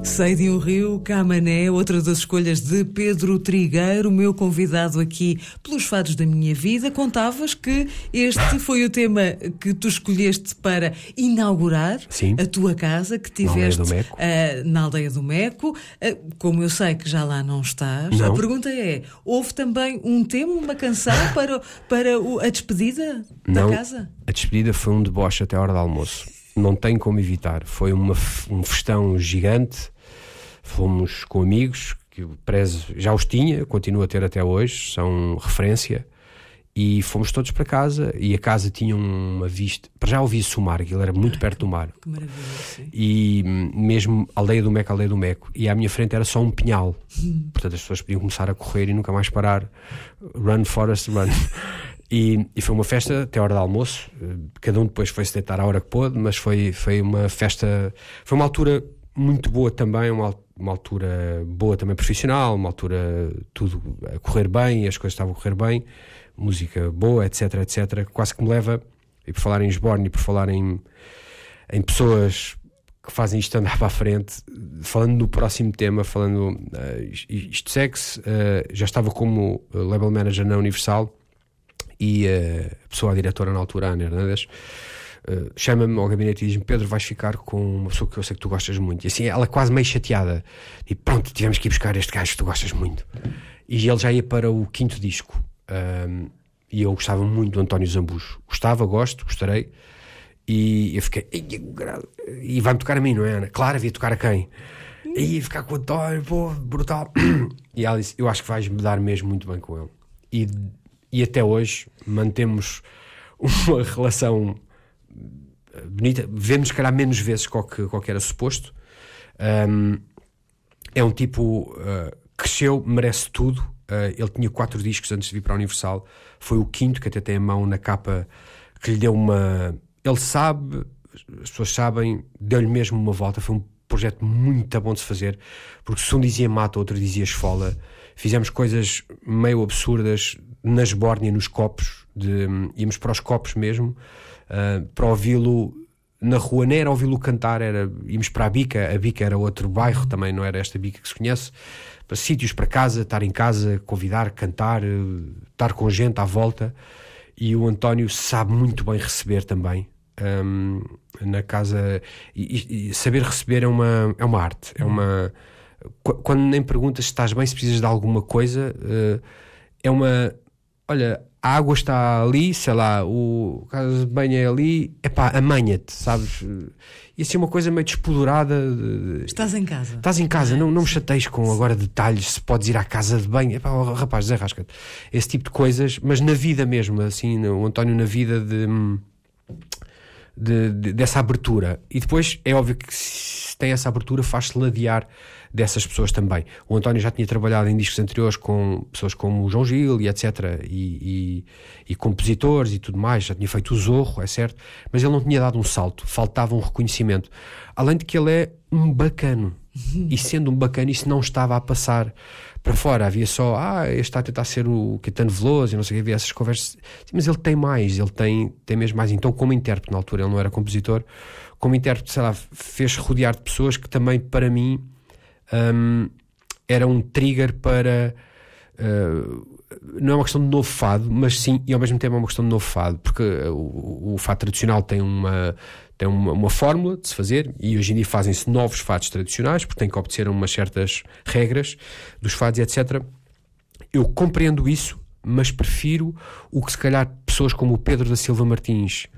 Sei de um Rio, Camané, outra das escolhas de Pedro Trigueiro, meu convidado aqui pelos fados da minha vida. Contavas que este foi o tema que tu escolheste para inaugurar a tua casa que tiveste na Aldeia do Meco. Como eu sei que já lá não estás, a pergunta é, houve também um tema, uma canção para a despedida da casa? A despedida foi um deboche até a hora do almoço. Não tem como evitar. Foi um festão gigante. Fomos com amigos que o prezo já os tinha, continuo a ter até hoje, são referência, e fomos todos para casa. E a casa tinha uma vista, para já ouvia-se o mar, aquilo era muito perto do mar. Que maravilha, sim. E mesmo Aldeia do Meco, e à minha frente era só um pinhal. Portanto as pessoas podiam começar a correr e nunca mais parar. Run, Forest, run. E foi uma festa até a hora do almoço. Cada um depois foi se deitar à hora que pôde, mas foi uma festa, foi uma altura muito boa também, uma altura boa também profissional, uma altura tudo a correr bem, as coisas estavam a correr bem, música boa, etc, quase que me leva, e por falar em Esborne e por falar em pessoas que fazem isto andar para a frente, falando no próximo tema, isto segue-se, já estava como label manager na Universal, e a pessoa, a diretora na altura, a Ana Hernandes, chama-me ao gabinete e diz-me: Pedro, vais ficar com uma pessoa que eu sei que tu gostas muito. E assim, ela quase meio chateada, e pronto, tivemos que ir buscar este gajo que tu gostas muito. E ele já ia para o 5º disco, e eu gostava muito do António Zambujo. Gostarei, e eu fiquei, e vai-me tocar a mim, não é, Ana? Claro, havia tocar a quem? E ia ficar com o António, pô, brutal. E ela disse: eu acho que vais me dar mesmo muito bem com ele. E até hoje mantemos uma relação bonita. Vemos, se calhar, menos vezes qual que era suposto. É um tipo cresceu, merece tudo. Ele tinha 4 discos antes de vir para a Universal. Foi o 5º, que até tem a mão na capa, que lhe deu uma... Ele sabe, as pessoas sabem, deu-lhe mesmo uma volta. Foi um projeto muito bom de se fazer, porque se um dizia mata, outro dizia esfola. Fizemos coisas meio absurdas na Esbórnia, nos copos, íamos para os copos mesmo, para ouvi-lo na rua. Nem era ouvi-lo cantar, íamos para a Bica era outro bairro, também não era esta Bica que se conhece, para sítios, para casa, estar em casa, convidar, cantar, estar com gente à volta. E o António sabe muito bem receber também, na casa, e saber receber é uma arte, quando nem perguntas se estás bem, se precisas de alguma coisa, olha, a água está ali, sei lá, o casa de banho é ali, amanha-te, sabes? E assim uma coisa meio despodurada. Estás em casa. Estás em casa, não me chateies com agora detalhes, se podes ir à casa de banho, rapaz, desarrasca-te. Esse tipo de coisas, mas na vida mesmo, assim, o António na vida dessa abertura. E depois é óbvio que se tem essa abertura, faz-se ladear dessas pessoas também. O António já tinha trabalhado em discos anteriores com pessoas como o João Gil e etc, e compositores e tudo mais, já tinha feito o Zorro, é certo, mas ele não tinha dado um salto, faltava um reconhecimento, além de que ele é um bacano, e sendo um bacano isso não estava a passar para fora. Havia só, este está a tentar ser o Caetano Veloso e não sei o que, havia essas conversas. Sim, mas ele tem mais, ele tem mesmo mais. Então, como intérprete, na altura ele não era compositor, como intérprete, sei lá, fez rodear de pessoas que também, para mim, era um trigger para... não é uma questão de novo fado, mas sim, e ao mesmo tempo é uma questão de novo fado, porque o fado tradicional tem uma fórmula de se fazer, e hoje em dia fazem-se novos fados tradicionais, porque tem que obedecer a umas certas regras dos fados, etc. Eu compreendo isso, mas prefiro o que se calhar pessoas como o Pedro da Silva Martins